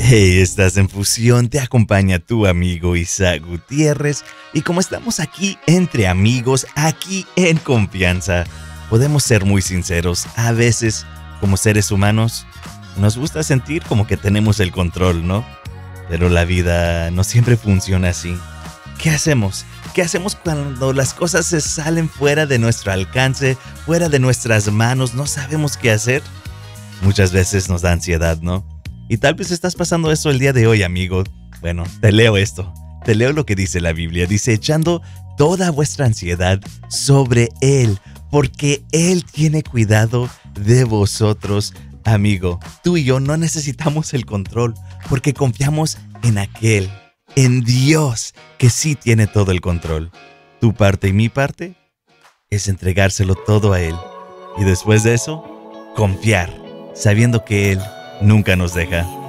Hey, estás en Fusión, te acompaña tu amigo Isaac Gutiérrez y como estamos aquí entre amigos, aquí en confianza, podemos ser muy sinceros. A veces, como seres humanos, nos gusta sentir como que tenemos el control, ¿no? Pero la vida no siempre funciona así. ¿Qué hacemos? ¿Qué hacemos cuando las cosas se salen fuera de nuestro alcance, fuera de nuestras manos? No sabemos qué hacer. Muchas veces nos da ansiedad, ¿no? Y tal vez estás pasando eso el día de hoy, amigo. Bueno, te leo esto. Te leo lo que dice la Biblia. Dice, echando toda vuestra ansiedad sobre Él, porque Él tiene cuidado de vosotros, amigo. Tú y yo no necesitamos el control, porque confiamos en aquel, en Dios, que sí tiene todo el control. Tu parte y mi parte es entregárselo todo a Él. Y después de eso, confiar, sabiendo que Él nunca nos deja.